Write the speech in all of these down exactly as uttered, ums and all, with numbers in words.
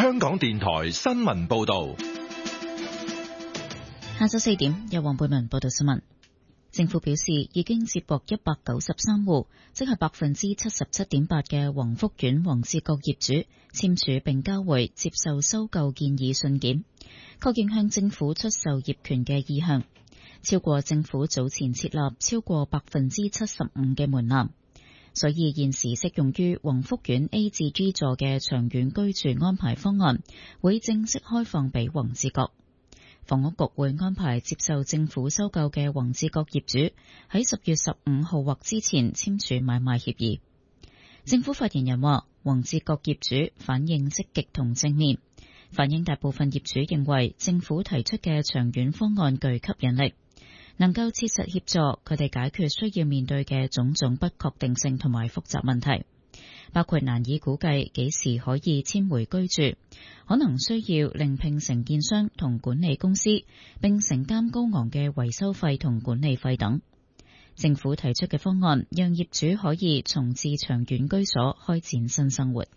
香港電台新聞報道。 下晝四點，由黃貝文報道新聞。政府表示已經接獲一百九十三戶，即係百分之七十七點八嘅宏福苑黃志國業主簽署並交回接受收購建議信件，確認向政府出售業權嘅意向，超過政府早前設立超過百分之七十五嘅門檻，所以現時適用於宏福苑 A 至 G 座嘅長遠居住安排方案會正式開放俾黃志國。房屋局會安排接受政府收購嘅黃志國業主喺十月十五號或之前簽署買賣協議。政府發言人話，黃志國業主反應積極同正面，反映大部分業主認為政府提出嘅長遠方案具吸引力，能夠切實協助佢哋解決需要面對嘅種種不確定性同埋複雜問題，包括難以估計幾時可以遷回居住，可能需要另聘承建商同管理公司，並承擔高昂嘅維修費同管理費等。政府提出嘅方案，讓業主可以重置長遠居所，開展新生活。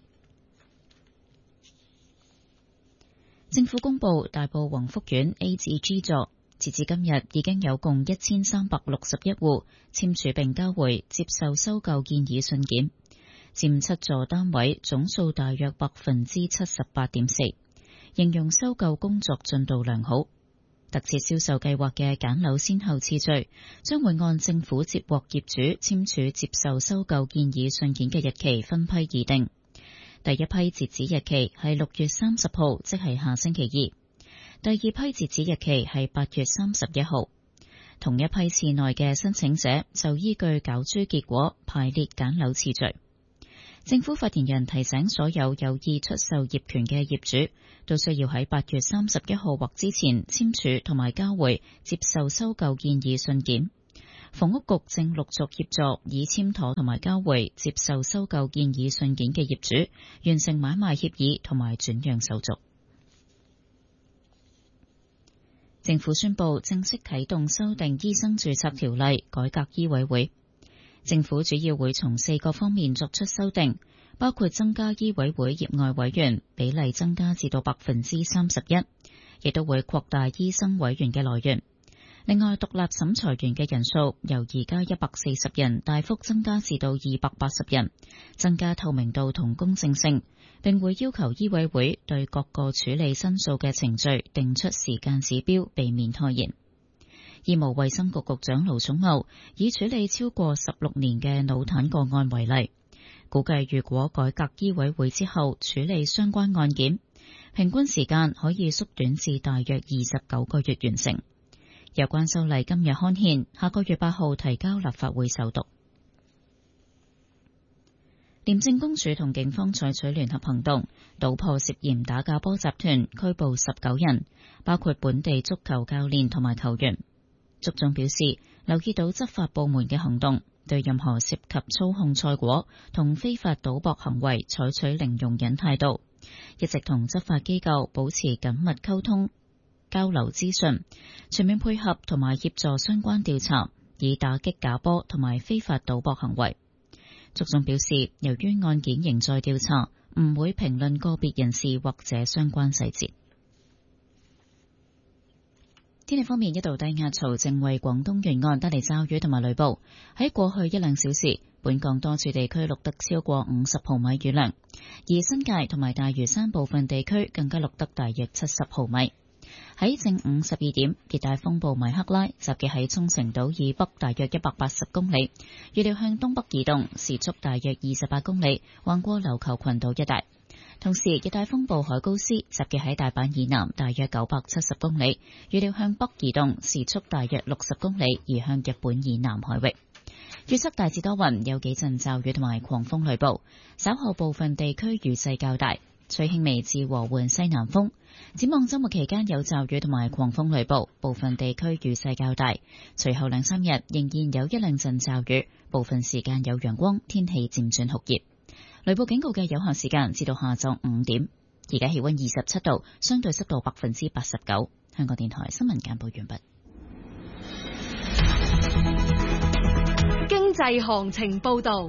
政府公布大埔宏福苑 A 至 G 座，截至今日已經有共一千三百六十一戶簽署並交回接受收購建議信件，佔七座單位總數大約百分之七十八點四，形容收購工作進度良好。特設銷售計劃嘅揀樓先後次序將會按政府接獲業主簽署接受收購建議信件嘅日期分批擬定。第一批截止日期係六月三十號，即係下星期二；第二批截止日期係八月三十一號。同一批次內嘅申請者就依據攪珠結果排列揀樓次序。政府發言人提醒所有有意出售業權嘅業主，都需要喺八月三十一號或之前簽署同埋交回接受收購建議信件。房屋局正陸續協助已簽妥同埋交回接受收購建議信件嘅業主完成買賣協議同埋轉讓手續。政府宣布正式啟動修訂醫生註冊條例，改革醫委會。政府主要會從四個方面作出修訂，包括增加醫委會業外委員比例增加至到百分之三十一，亦都會擴大醫生委員嘅來源。另外，獨立審裁員嘅人數由而家一百四十人大幅增加至到二百八十人，增加透明度同公正性，並會要求醫委會對各個處理申訴嘅程序定出時間指標，避免拖延。醫務衛生局局長盧寵茂以處理超過十六年嘅腦癱個案為例，估計如果改革醫委會之後處理相關案件，平均時間可以縮短至大約二十九個月完成。有關修例今日刊憲，下個月八號提交立法會首讀。廉政公署同警方採取聯合行動，搗破涉嫌打假波集團，拘捕十九人，包括本地足球教練同埋球員。足總表示，留意到執法部門嘅行動，對任何涉及操控賽果同非法賭博行為採取零容忍態度，一直同執法機構保持緊密溝通、交流資訊，全面配合同埋協助相關調查，以打擊假波同埋非法賭博行為。足總表示，由於案件仍在調查，唔會評論個別人士或者相關細節。天氣方面，一道低壓槽正為廣東沿岸帶嚟驟雨同埋雷暴。喺過去一兩小時，本港多處地區錄得超過五十毫米雨量，而新界同埋大嶼山部分地區更加錄得大約七十毫米。喺正午十二點，熱帶風暴米克拉集結喺沖繩島以北大約一百八十公里，預料向東北移動，時速大約二十八公里，橫過琉球群島一帶。同時，熱帶風暴海高斯集結喺大阪以南大約九百七十公里，預料向北移動，時速大約六十公里，移向日本以南海域。預測大致多雲，有幾陣驟雨同埋狂風雷暴，稍後部分地區雨勢較大，吹輕微至和緩西南風。展望週末期間有驟雨同埋狂風雷暴，部分地區雨勢較大。隨後兩三日仍然有一兩陣驟雨，部分時間有陽光，天氣漸轉酷熱。雷暴警告嘅有效時間至到下晝五點。而家氣溫二十七度，相對濕度百分之八十九。香港電台新聞簡報完畢。 經濟行情報道。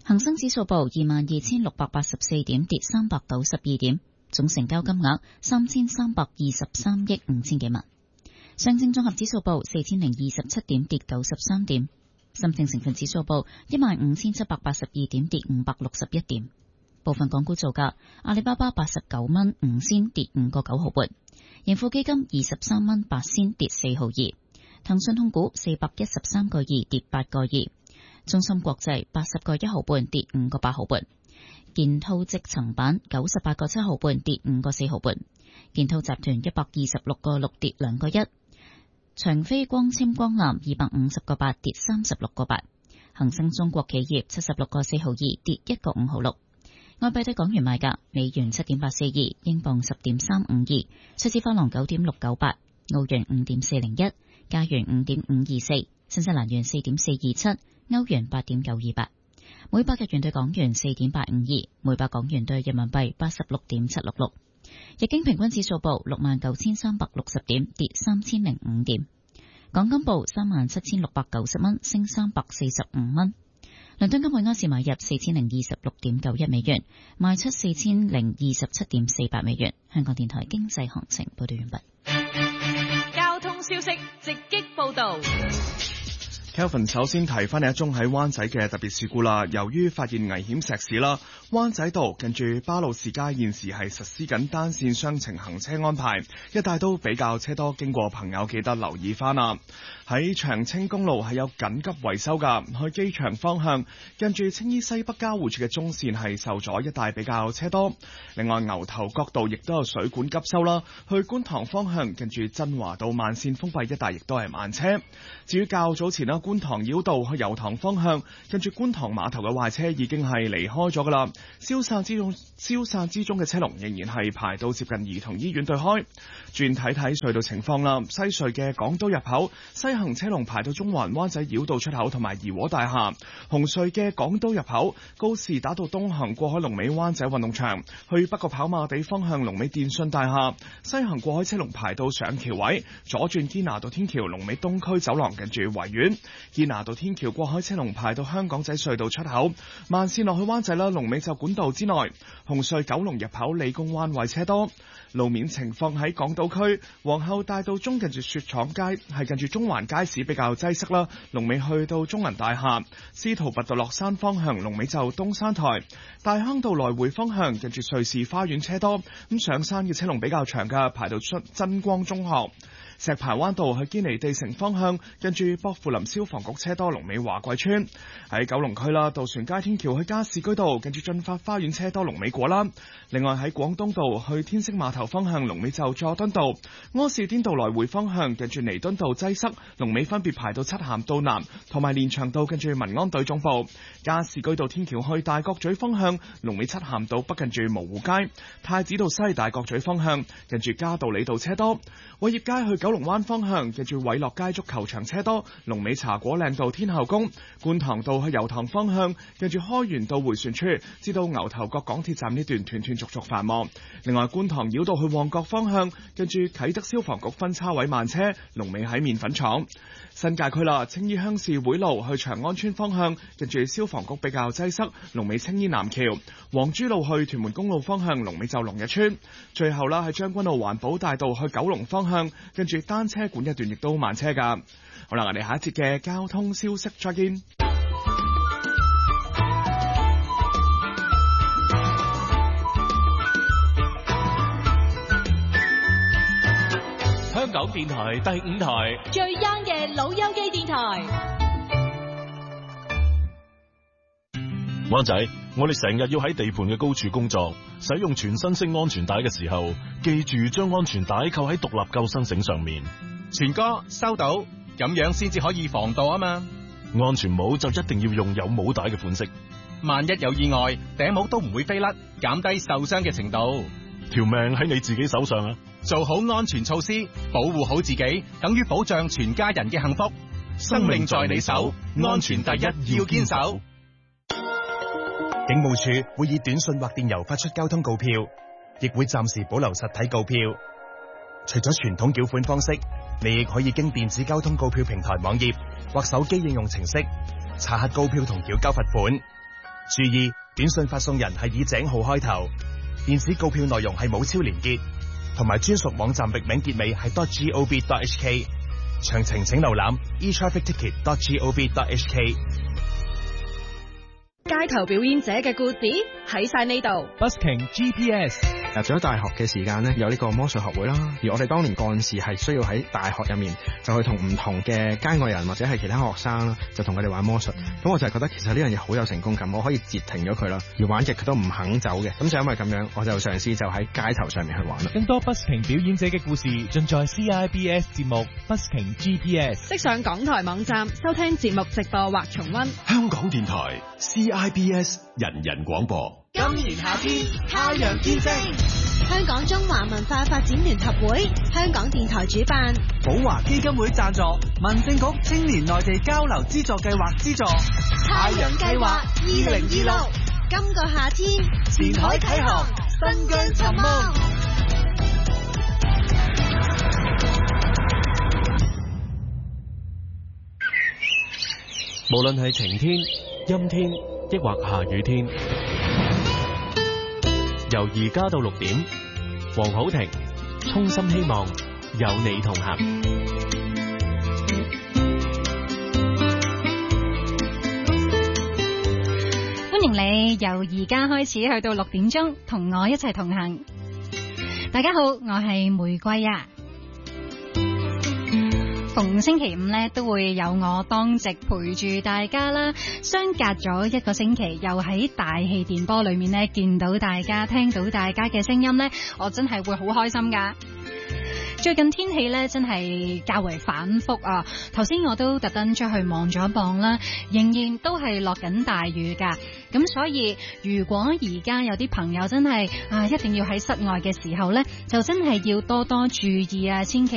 恒生指數報二萬二千六百八十四點，跌三百九十二點，總成交金額三千三百二十三億五千幾萬。上證綜合指數報四千零二十七點，跌九十三點。深證成分指數報一萬五千七百八十二點，跌五百六十一點。部分港股造價：阿里巴巴八十九蚊五仙，跌五個九毫半；盈富基金二十三蚊八仙，跌四毫二；騰訊控股四百一十三個二，跌八個二；中芯國際八十個一毫半，跌五個八毫半；建滔積層板九十八個七毫半，跌五個四毫半；建滔集團一百二十六個六，跌兩個一；長飛光纖光纜二百五十個八，跌三十六個八；恒生中國企業七十六個四毫二，跌一個五毫六。外幣對港元賣價：美元七點八四二，英鎊十點三五二，瑞士法郎九點六九八，澳元五點四零一，加元五點五二四，新西蘭元四點四二七，歐元八點九二八，每百日元對港元四點八五二，每百港元對人民幣八十六點七六六。日經平均指數報六萬九千三百六十點，跌三千零五點。港金報三萬七千六百九十蚊，升三百四十五蚊。倫敦金每盎司買入四千零二十六點九一美元，賣出四千零二十七點四八美元。香港電台經濟行情報道完畢。 交通消息直擊報道。 Kelvin 首先提翻你一宗喺灣仔嘅特別事故啦。由於發現危險石屎啦，灣仔道近住巴路士街現時係實施緊單線雙程行車安排，一帶都比較車多，經過朋友記得留意翻啦。喺長青公路係有緊急維修噶，去機場方向近住青衣西北交匯處嘅中線係受阻，一帶比較車多。另外牛頭角道亦都有水管急修啦，去觀塘方向近住振華道慢線封閉，一帶亦都係慢車。至於較早前啦，觀塘繞道去油塘方向近住觀塘碼頭嘅壞車已經係離開咗噶啦，消散之中消散之中嘅車龍仍然係排到接近兒童醫院對開。轉睇睇隧道情況啦，西隧嘅港島入口西行車龍排到中環灣仔繞道出口同埋怡和大廈，紅隧嘅港島入口告士打道東行過海龍尾灣仔運動場，去北角跑馬地方向龍尾電訊大廈，西行過海車龍排到上橋位，左轉堅拿道天橋龍尾東區走廊近住維園，堅拿道天橋過海車龍排到香港仔隧道出口，慢線落去灣仔啦，龍尾就管道之內，紅隧九龍入口理工灣位車多。路面情況喺港島區皇后大道中近住雪廠街係近住中環街市比較擠塞啦，龍尾去到中銀大廈，司徒拔道落山方向龍尾就東山台，大坑道來回方向近住瑞士花園車多，咁上山嘅車龍比較長噶，排到出真光中學。石排灣道去堅尼地城方向，近住薄扶林消防局車多，龍尾華貴村。喺九龍區啦，渡船街天橋去加士居道，近住駿發花園車多，龍尾果欄。另外喺廣東道去天星碼頭方向，龍尾就佐敦道。柯士甸道來回方向，近住彌敦道擠塞，龍尾分別排到漆咸道南同埋連翔道，近住民安隊總部。加士居道天橋去大角咀方向，龍尾漆咸道北近住蕪湖街。太子道西大角咀方向，近住嘉道理道車多。偉業街去九龍灣方向，近住偉樂街足球場車多，龍尾茶果嶺道天后宮。觀塘道去油塘方向，近住開源道迴旋處至到牛頭角港鐵站呢段斷斷續續繁忙。另外觀塘繞道去旺角方向，近住啟德消防局分叉位慢車，龍尾喺麵粉廠。新界區啦，青衣鄉事會路去長安村方向，近住消防局比較擠塞，龍尾青衣南橋。黃珠路去屯門公路方向，龍尾就龍日村。最後啦，喺將軍澳環保大道去九龍方向，跟住單車館一段亦都慢車噶。好啦，我哋下一節嘅交通消息再見。 香港電台第五台最 young 嘅老友記電台。 灣仔，我哋成日要喺地盤嘅高處工作，使用全身式安全帶嘅時候，記住將安全帶扣喺獨立救生繩上面。 全哥收到，咁樣先至可以防盜啊嘛。 安全帽就一定要用有帽帶嘅款式， 萬一有意外，頂帽都唔會飛甩，減低受傷嘅程度。 條命喺你自己手上啊！ 做好安全措施，保護好自己，等於保障全家人嘅幸福。生命在你手，安全第一，要堅守。 警務處會以短信或電郵發出交通告票，亦會暫時保留實體告票。除咗傳統繳款方式，你亦可以經電子交通告票平台網頁或手機應用程式查核告票同繳交罰款。 注意，短信發送人係以井號開頭，電子告票內容係冇超連結，同埋專屬網站域名結尾係 .gov.hk。詳情請瀏覽 e traffic ticket dot gov dot h k。 街頭表演者嘅故事喺晒呢度。 Busking G P S 入咗大學嘅時間呢，有呢個魔術學會啦。而我哋當年幹事係需要喺大學入面就去同唔同嘅街外人或者係其他學生啦，就同佢哋玩魔術。咁我就係覺得其實呢樣嘢好有成功感，我可以截停咗佢啦。而玩極佢都唔肯走嘅，咁就因為咁樣，我就嘗試就喺街頭上面去玩啦。 更多 Busking 表演者嘅故事盡在 C I B S 節目 Busking G P S。 即上港台網站收聽節目直播或重溫。 香港電台 C I B S 人人廣播。 今年夏天太陽見證， 香港中華文化發展聯合會、香港電台主辦， 寶華基金會贊助，民政局青年內地交流資助計劃資助， 太陽計劃二零二六，今個夏天前海啟航，新疆尋夢。 無論係晴天、陰天，抑或下雨天，由而家到六點，黃好庭衷心希望有你同行。 歡迎你由而家開始去到六點鐘，同我一齊同行。大家好，我係玫瑰啊。逢星期五咧都會有我當值陪住大家啦，相隔咗一個星期，又喺大氣電波裏面咧見到大家，聽到大家嘅聲音咧，我真係會好開心噶。最近天氣咧真係較為反覆啊，頭先我都特登出去望咗一望啦，仍然都係落緊大雨噶。咁所以如果而家有啲朋友真係啊一定要喺室外嘅時候咧，就真係要多多注意啊，千祈